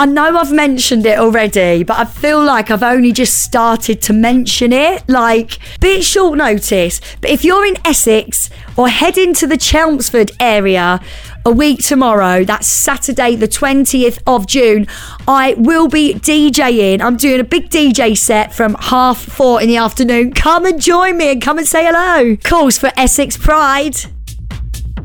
I know I've mentioned it already, but I feel like I've only just started to mention it. Like, bit short notice, but if you're in Essex or heading to the Chelmsford area a week tomorrow, that's Saturday the 20th of June, I will be DJing. I'm doing a big DJ set from 4:30 in the afternoon. Come and join me and come and say hello. Calls for Essex Pride.